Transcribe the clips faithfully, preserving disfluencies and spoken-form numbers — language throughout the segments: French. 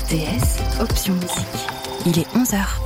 T S, option musique. Il est onze heures.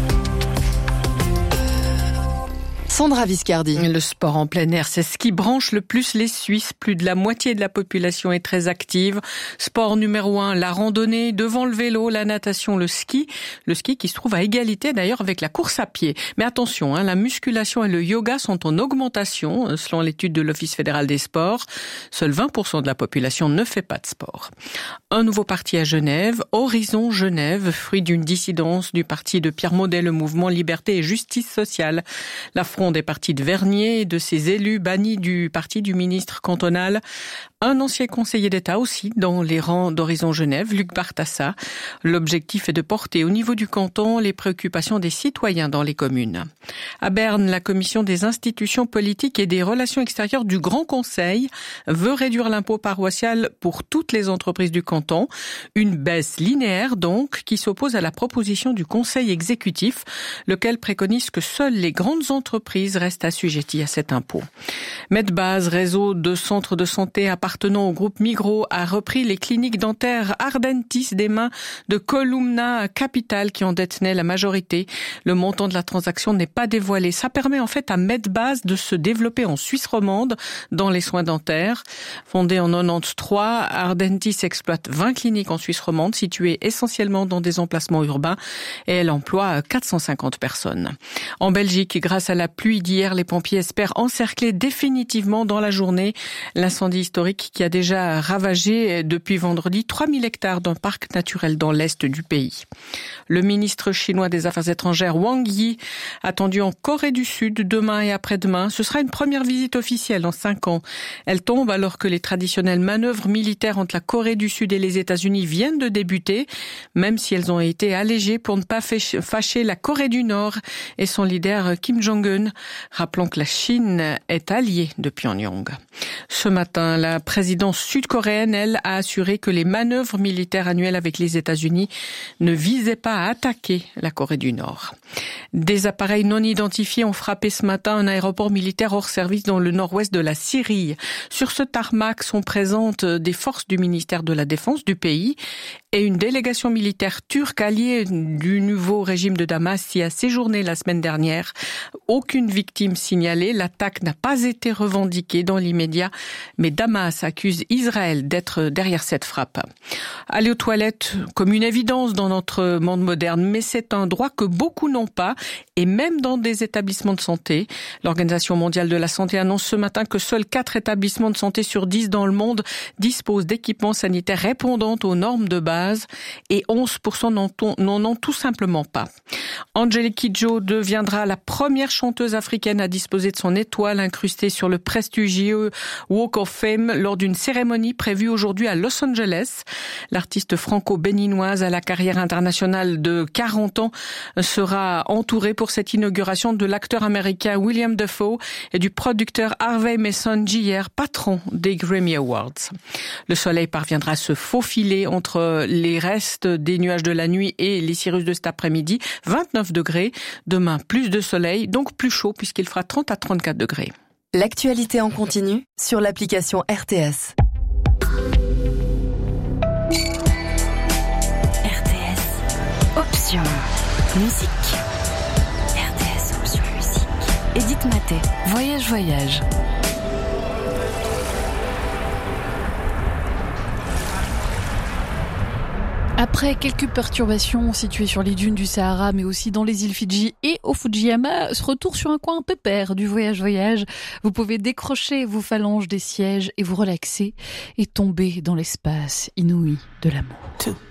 Sandra Viscardi. Le sport en plein air, c'est ce qui branche le plus les Suisses. Plus de la moitié de la population est très active. Sport numéro un, la randonnée, devant le vélo, la natation, le ski. Le ski qui se trouve à égalité d'ailleurs avec la course à pied. Mais attention, hein, la musculation et le yoga sont en augmentation, selon l'étude de l'Office fédéral des sports. Seuls vingt pour cent de la population ne fait pas de sport. Un nouveau parti à Genève, Horizon Genève, fruit d'une dissidence du parti de Pierre Maudet, le mouvement Liberté et Justice sociale. La Front des partis de Vernier et de ses élus bannis du parti du ministre cantonal. Un ancien conseiller d'État aussi dans les rangs d'Horizon Genève, Luc Bartassa. L'objectif est de porter au niveau du canton les préoccupations des citoyens dans les communes. À Berne, la commission des institutions politiques et des relations extérieures du Grand Conseil veut réduire l'impôt paroissial pour toutes les entreprises du canton. Une baisse linéaire donc qui s'oppose à la proposition du Conseil exécutif, lequel préconise que seules les grandes entreprises restent assujetties à cet impôt. Medbase, réseau de centres de santé appartenant au groupe Migros, a repris les cliniques dentaires Ardentis des mains de Columna Capital qui en détenait la majorité. Le montant de la transaction n'est pas dévoilé. Ça permet en fait à Medbase de se développer en Suisse romande dans les soins dentaires. Fondée en quatre-vingt-treize, Ardentis exploite vingt cliniques en Suisse romande situées essentiellement dans des emplacements urbains et elle emploie quatre cent cinquante personnes. En Belgique, grâce à la pluie d'hier, les pompiers espèrent encercler définitivement dans la journée l'incendie historique qui a déjà ravagé depuis vendredi trois mille hectares d'un parc naturel dans l'est du pays. Le ministre chinois des Affaires étrangères Wang Yi, attendu en Corée du Sud demain et après-demain, ce sera une première visite officielle en cinq ans. Elle tombe alors que les traditionnelles manœuvres militaires entre la Corée du Sud et les États-Unis viennent de débuter, même si elles ont été allégées pour ne pas fâcher la Corée du Nord et son leader Kim Jong-un. Rappelons que la Chine est alliée de Pyongyang. Ce matin, la présidence sud-coréenne, elle, a assuré que les manœuvres militaires annuelles avec les États-Unis ne visaient pas à attaquer la Corée du Nord. Des appareils non identifiés ont frappé ce matin un aéroport militaire hors service dans le nord-ouest de la Syrie. Sur ce tarmac sont présentes des forces du ministère de la Défense du pays et une délégation militaire turque alliée du nouveau régime de Damas y a séjourné la semaine dernière. Aucune victime signalée, l'attaque n'a pas été revendiquée dans l'immédiat, mais Damas accuse Israël d'être derrière cette frappe. Aller aux toilettes comme une évidence dans notre monde moderne, mais c'est un droit que beaucoup n'ont pas, et même dans des établissements de santé. L'Organisation mondiale de la santé annonce ce matin que seuls quatre établissements de santé sur dix dans le monde disposent d'équipements sanitaires répondant aux normes de base, et onze pour cent n'en ont tout simplement pas. Angelique Kidjo deviendra la première chanteuse africaine à disposer de son étoile incrustée sur le prestigieux Walk of Fame lors d'une cérémonie prévue aujourd'hui à Los Angeles. L'artiste franco-béninoise à la carrière internationale de quarante ans sera entourée pour cette inauguration de l'acteur américain William Dafoe et du producteur Harvey Mason Jr., patron des Grammy Awards. Le soleil parviendra à se faufiler entre les restes des nuages de la nuit et les cirrus de cet après-midi. vingt-neuf degrés. Demain, plus de soleil, donc plus chaud puisqu'il fera trente à trente-quatre degrés. L'actualité en continu sur l'application R T S. R T S, option musique. R T S, option musique. Edith Maté, Voyage Voyage. Après quelques perturbations situées sur les dunes du Sahara, mais aussi dans les îles Fidji et au Fujiyama, ce retour sur un coin pépère du voyage voyage. Vous pouvez décrocher vos phalanges des sièges et vous relaxer et tomber dans l'espace inouï de l'amour.